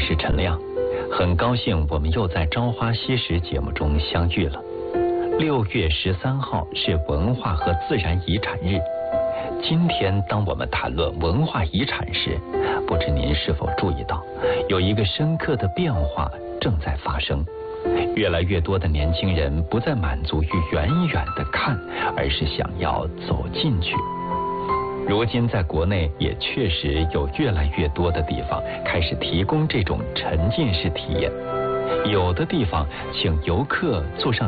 是陈亮，很高兴我们又在《朝花夕拾》节目中相遇了。6月13号是文化和自然遗产日。今天当我们谈论文化遗产时，不知您是否注意到，有一个深刻的变化正在发生。越来越多的年轻人不再满足于远远的看，而是想要走进去。如今在国内也确实有越来越多的地方开始提供这种沉浸式体验，有的地方请游客坐上